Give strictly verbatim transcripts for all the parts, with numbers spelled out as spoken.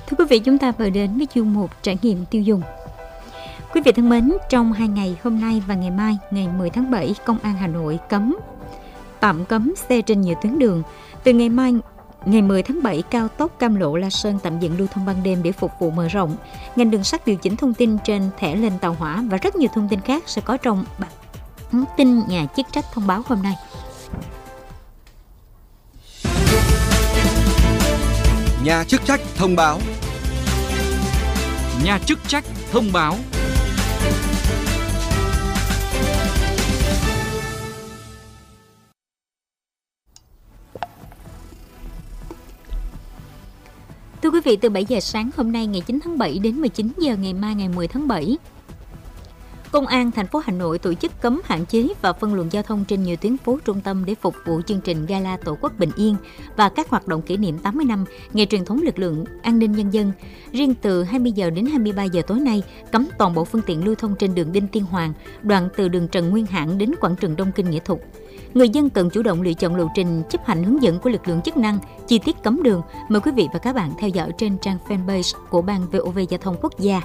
Thưa quý vị, chúng ta vừa đến với chuyên mục trải nghiệm tiêu dùng. Quý vị thân mến, trong hai ngày hôm nay và ngày mai, ngày mười tháng bảy, Công an Hà Nội cấm tạm cấm xe trên nhiều tuyến đường. Từ ngày mai, ngày mười tháng bảy, cao tốc Cam Lộ - La Sơn tạm dừng lưu thông ban đêm để phục vụ mở rộng. Ngành đường sắt điều chỉnh thông tin trên thẻ lên tàu hỏa và rất nhiều thông tin khác sẽ có trong bản tin nhà chức trách thông báo hôm nay. Nhà chức trách thông báo. Nhà chức trách thông báo. Thưa quý vị, từ bảy giờ sáng hôm nay ngày chín tháng bảy đến mười chín giờ ngày mai ngày mười tháng bảy, Công an thành phố Hà Nội tổ chức cấm, hạn chế và phân luồng giao thông trên nhiều tuyến phố trung tâm để phục vụ chương trình Gala Tổ quốc Bình Yên và các hoạt động kỷ niệm tám mươi năm ngày truyền thống lực lượng an ninh nhân dân. Riêng từ hai mươi giờ đến hai mươi ba giờ tối nay, cấm toàn bộ phương tiện lưu thông trên đường Đinh Tiên Hoàng, đoạn từ đường Trần Nguyên Hãn đến quảng trường Đông Kinh Nghĩa Thục. Người dân cần chủ động lựa chọn lộ trình, chấp hành hướng dẫn của lực lượng chức năng. Chi tiết cấm đường, mời quý vị và các bạn theo dõi trên trang fanpage của Ban vê o vê Giao thông Quốc gia.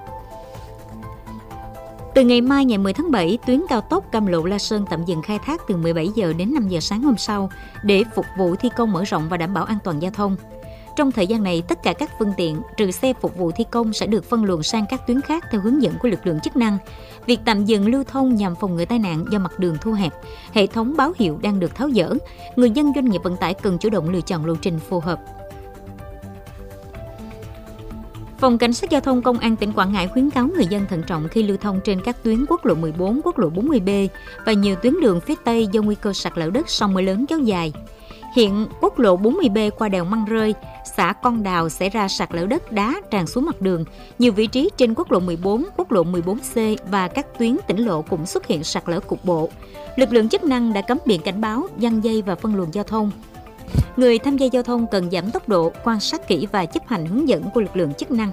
Từ ngày mai ngày mười tháng bảy, tuyến cao tốc Cam Lộ - La Sơn tạm dừng khai thác từ mười bảy giờ đến năm giờ sáng hôm sau để phục vụ thi công mở rộng và đảm bảo an toàn giao thông. Trong thời gian này, tất cả các phương tiện trừ xe phục vụ thi công sẽ được phân luồng sang các tuyến khác theo hướng dẫn của lực lượng chức năng. Việc tạm dừng lưu thông nhằm phòng ngừa tai nạn do mặt đường thu hẹp, hệ thống báo hiệu đang được tháo dỡ. Người dân, doanh nghiệp vận tải cần chủ động lựa chọn lộ trình phù hợp. Phòng Cảnh sát Giao thông Công an tỉnh Quảng Ngãi khuyến cáo người dân thận trọng khi lưu thông trên các tuyến quốc lộ mười bốn, quốc lộ bốn mươi B và nhiều tuyến đường phía Tây do nguy cơ sạt lở đất sau mưa lớn kéo dài. Hiện quốc lộ bốn mươi B qua đèo Măng Rơi, xã Con Đào xảy ra sạt lở đất đá tràn xuống mặt đường. Nhiều vị trí trên quốc lộ mười bốn, quốc lộ mười bốn C và các tuyến tỉnh lộ cũng xuất hiện sạt lở cục bộ. Lực lượng chức năng đã cắm biển cảnh báo, giăng dây và phân luồng giao thông. Người tham gia giao thông cần giảm tốc độ, quan sát kỹ và chấp hành hướng dẫn của lực lượng chức năng.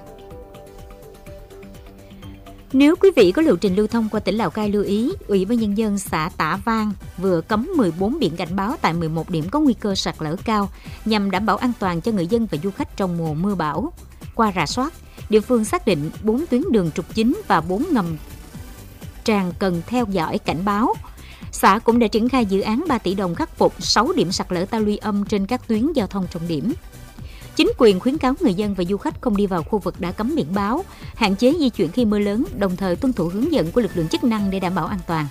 Nếu quý vị có lộ trình lưu thông qua tỉnh Lào Cai, lưu ý, Ủy ban Nhân dân xã Tả Vang vừa cấm mười bốn biển cảnh báo tại mười một điểm có nguy cơ sạt lở cao nhằm đảm bảo an toàn cho người dân và du khách trong mùa mưa bão. Qua rà soát, địa phương xác định bốn tuyến đường trục chính và bốn ngầm tràn cần theo dõi cảnh báo. Xã cũng đã triển khai dự án ba tỷ đồng khắc phục sáu điểm sạt lở ta luy âm trên các tuyến giao thông trọng điểm. Chính quyền khuyến cáo người dân và du khách không đi vào khu vực đã cấm biển báo, hạn chế di chuyển khi mưa lớn, đồng thời tuân thủ hướng dẫn của lực lượng chức năng để đảm bảo an toàn.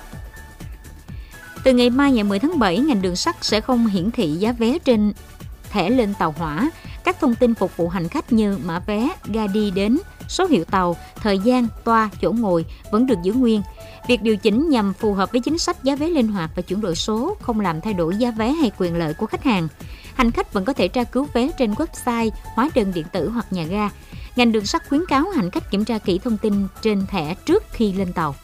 Từ ngày mai ngày mười tháng bảy, ngành đường sắt sẽ không hiển thị giá vé trên thẻ lên tàu hỏa. Các thông tin phục vụ hành khách như mã vé, ga đi đến, số hiệu tàu, thời gian, toa, chỗ ngồi vẫn được giữ nguyên. Việc điều chỉnh nhằm phù hợp với chính sách giá vé linh hoạt và chuyển đổi số, không làm thay đổi giá vé hay quyền lợi của khách hàng. Hành khách vẫn có thể tra cứu vé trên website, hóa đơn điện tử hoặc nhà ga. Ngành đường sắt khuyến cáo hành khách kiểm tra kỹ thông tin trên thẻ trước khi lên tàu.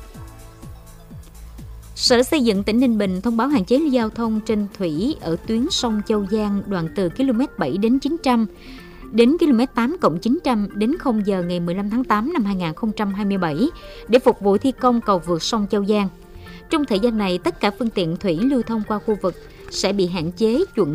Sở Xây dựng tỉnh Ninh Bình thông báo hạn chế giao thông trên thủy ở tuyến sông Châu Giang đoạn từ ki lô mét bảy đến chín trăm đến ki lô mét tám cộng chín trăm đến không giờ ngày mười lăm tháng tám năm hai nghìn không trăm hai mươi bảy để phục vụ thi công cầu vượt sông Châu Giang. Trong thời gian này, tất cả phương tiện thủy lưu thông qua khu vực sẽ bị hạn chế chuẩn